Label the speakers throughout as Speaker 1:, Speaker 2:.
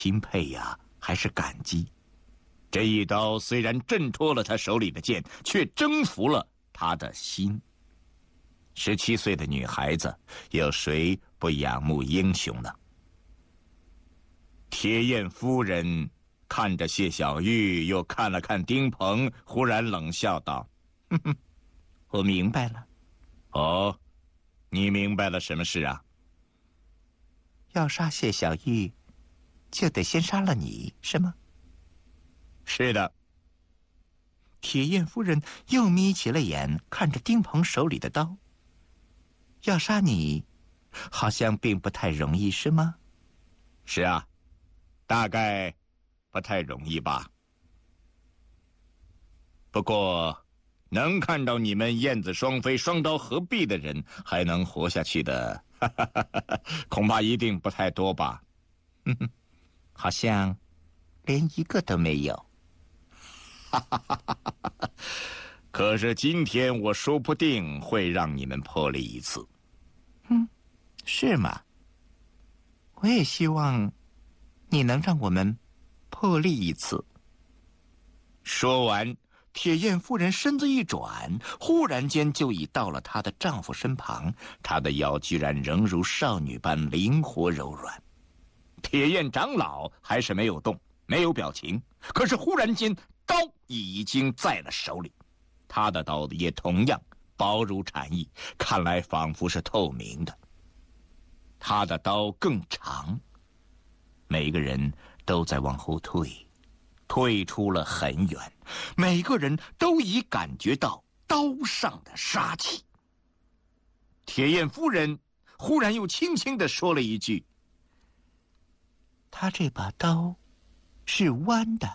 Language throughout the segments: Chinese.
Speaker 1: 钦佩呀，还是感激？这一刀虽然挣脱了他手里的剑，却征服了他的心。17岁的女孩子，有谁不仰慕英雄呢？铁燕夫人看着谢小玉，又看了看丁鹏，忽然冷笑道：“哼哼，我明白了。”“哦，你明白了什么事啊？”“要杀谢小玉，就得先杀了你，是吗？”“是的。”铁燕夫人又眯起了眼，看着丁鹏手里的刀。“要杀你，好像并不太容易，是吗？”“是啊，大概不太容易吧。不过，能看到你们燕子双飞、双刀合璧的人还能活下去的，恐怕一定不太多吧？”“好像连一个都没有。”“可是今天我说不定会让你们破例一次。”“是吗？我也希望你能让我们破例一次。”说完，铁燕夫人身子一转，忽然间就已到了她的丈夫身旁，她的腰居然仍如少女般灵活柔软。铁燕长老还是没有动，没有表情，可是忽然间刀已经在了手里，他的刀也同样薄如蝉翼，看来仿佛是透明的。他的刀更长，每个人都在往后退，退出了很远，每个人都已感觉到刀上的杀气。铁燕夫人忽然又轻轻地说了一句：“他这把刀是弯的。”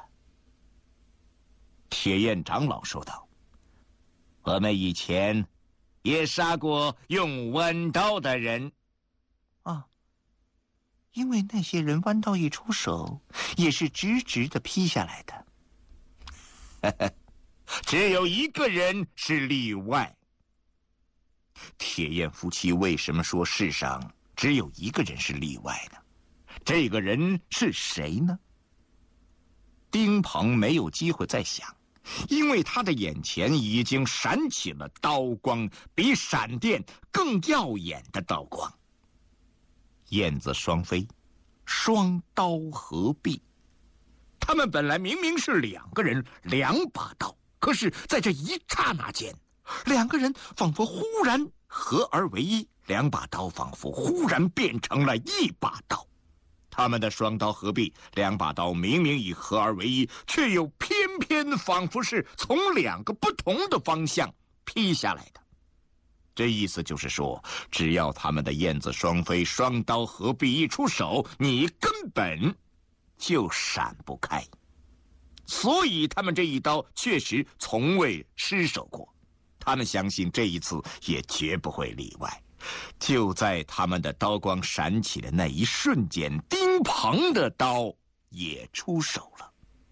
Speaker 1: 铁燕长老说道：“我们以前也杀过用弯刀的人。”“啊，因为那些人弯刀一出手，也是直直的劈下来的。”“只有一个人是例外。”铁燕夫妻为什么说世上只有一个人是例外呢？这个人是谁呢？丁鹏没有机会再想，因为他的眼前已经闪起了刀光，比闪电更耀眼的刀光。燕子双飞，双刀合璧。他们本来明明是两个人，两把刀，可是在这一刹那间，两个人仿佛忽然合而为一，两把刀仿佛忽然变成了一把刀。他们的双刀合璧，两把刀明明已合而为一，却又偏偏仿佛是从两个不同的方向劈下来的。这意思就是说，只要他们的燕子双飞、双刀合璧一出手，你根本就闪不开。所以他们这一刀确实从未失手过，他们相信这一次也绝不会例外。就在他们的刀光闪起的那一瞬间，丁鹏的刀也出手了。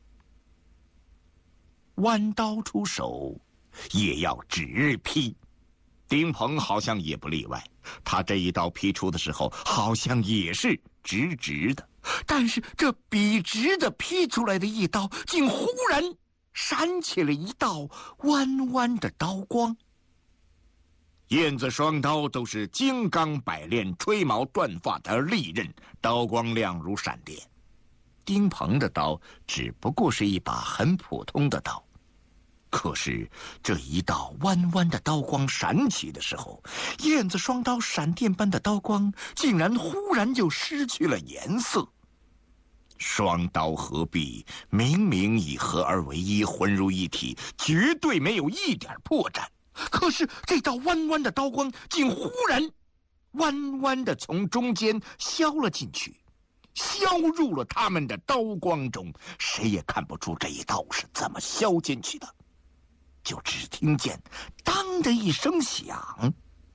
Speaker 1: 弯刀出手，也要直劈。丁鹏好像也不例外，他这一刀劈出的时候，好像也是直直的，但是这笔直的劈出来的一刀，竟忽然闪起了一道弯弯的刀光。燕子双刀都是金刚百炼、吹毛断发的利刃，刀光亮如闪电。丁鹏的刀只不过是一把很普通的刀，可是这一道弯弯的刀光闪起的时候，燕子双刀闪电般的刀光竟然忽然就失去了颜色。双刀合璧，明明已合而为一，浑如一体，绝对没有一点破绽。可是这道弯弯的刀光竟忽然弯弯的从中间削了进去，削入了他们的刀光中，谁也看不出这一刀是怎么削进去的。就只听见当的一声响，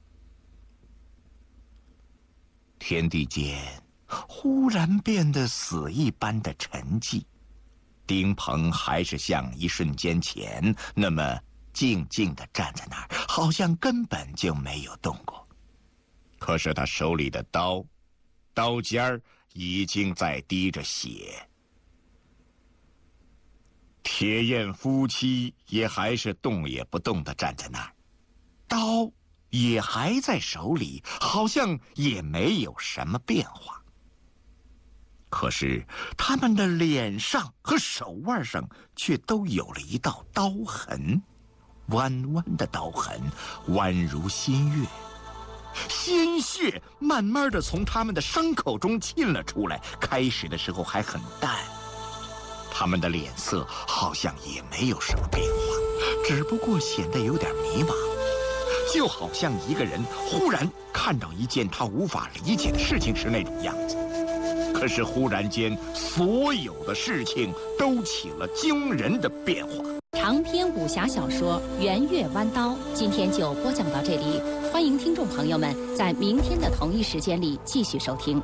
Speaker 1: 天地间忽然变得死一般的沉寂。丁鹏还是像一瞬间前那么静静地站在那儿，好像根本就没有动过。可是他手里的刀，刀尖儿已经在滴着血。铁燕夫妻也还是动也不动地站在那儿，刀也还在手里，好像也没有什么变化。可是他们的脸上和手腕上却都有了一道刀痕，弯弯的刀痕，弯如新月。鲜血慢慢地从他们的伤口中沁了出来，开始的时候还很淡。他们的脸色好像也没有什么变化，只不过显得有点迷茫，就好像一个人忽然看到一件他无法理解的事情时那种样子。可是忽然间，所有的事情都起了惊人的变化。
Speaker 2: 长篇武侠小说《圆月弯刀》今天就播讲到这里，欢迎听众朋友们在明天的同一时间里继续收听。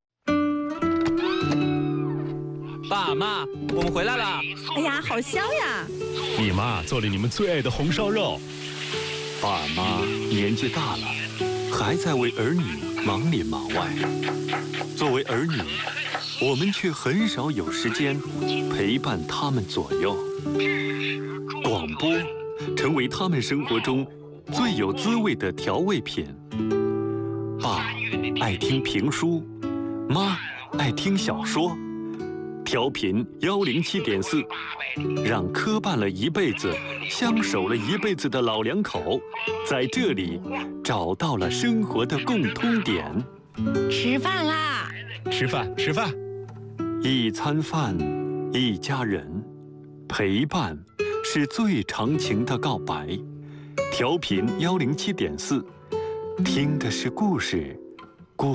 Speaker 3: 爸妈，我们回来了！
Speaker 4: 哎呀，好香呀！
Speaker 5: 你妈做了你们最爱的红烧肉。
Speaker 6: 爸妈年纪大了，还在为儿女忙里忙外。作为儿女，我们却很少有时间陪伴他们左右。广播成为他们生活中最有滋味的调味品。爸爱听评书，妈爱听小说。调频107.4，让磕绊了一辈子、相守了一辈子的老两口，在这里找到了生活的共通点。
Speaker 4: 吃饭啦！
Speaker 5: 吃饭，吃饭。
Speaker 6: 一餐饭，一家人，陪伴是最长情的告白。调频107.4，听的是故事，